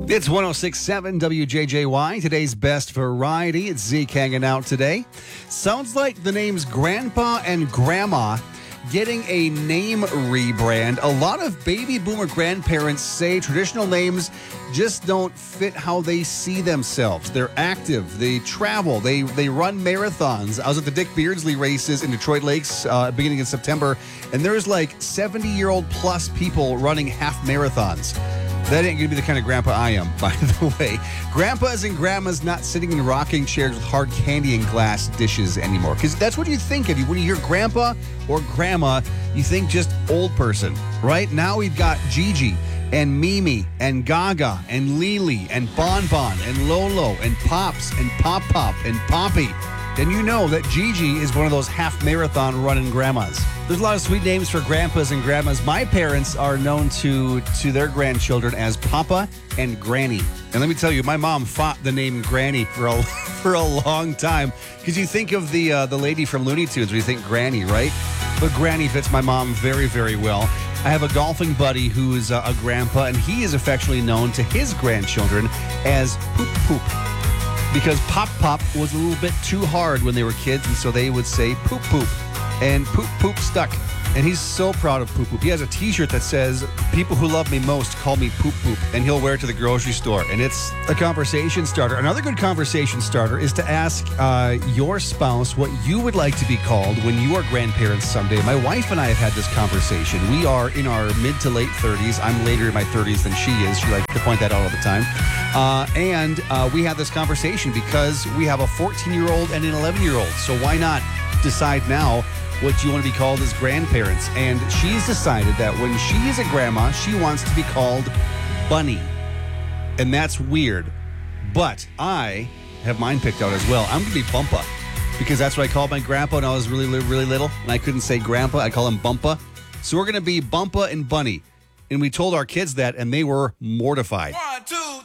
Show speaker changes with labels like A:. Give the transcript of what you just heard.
A: It's 106.7 WJJY, today's best variety. It's Zeke hanging out today. Sounds like the names Grandpa and Grandma getting a name rebrand. A lot of baby boomer grandparents say traditional names just don't fit how they see themselves. They're active, they travel, they run marathons. I was at the Dick Beardsley races in Detroit Lakes beginning in September, and there's like 70-year-old plus people running half marathons. That ain't going to be the kind of grandpa I am, by the way. Grandpas and grandmas not sitting in rocking chairs with hard candy and glass dishes anymore. Because that's what you think of. When you hear grandpa or grandma, you think just old person, right? Now we've got Gigi and Mimi and Gaga and Lily and Bon Bon and Lolo and Pops and Pop Pop and Poppy. Then you know that Gigi is one of those half marathon running grandmas. There's a lot of sweet names for grandpas and grandmas. My parents are known to their grandchildren as Papa and Granny. And let me tell you, my mom fought the name Granny for a long time. Because you think of the lady from Looney Tunes when you think Granny, right? But Granny fits my mom very, very well. I have a golfing buddy who is a grandpa, and he is affectionately known to his grandchildren as Poop Poop. Because Pop Pop was a little bit too hard when they were kids, and so they would say Poop Poop. And Poop Poop stuck. And he's so proud of Poop Poop. He has a t-shirt that says, "People who love me most call me Poop Poop." And he'll wear it to the grocery store. And it's a conversation starter. Another good conversation starter is to ask your spouse what you would like to be called when you are grandparents someday. My wife and I have had this conversation. We are in our mid to late 30s. I'm later in my 30s than she is. She likes to point that out all the time. And we had this conversation because we have a 14-year-old and an 11-year-old. So why not decide now what you want to be called as grandparents? And she's decided that when she is a grandma, she wants to be called Bunny. And that's weird. But I have mine picked out as well. I'm going to be Bumpa, because that's what I called my grandpa when I was really, really little. And I couldn't say grandpa. I call him Bumpa. So we're going to be Bumpa and Bunny. And we told our kids that, and they were mortified.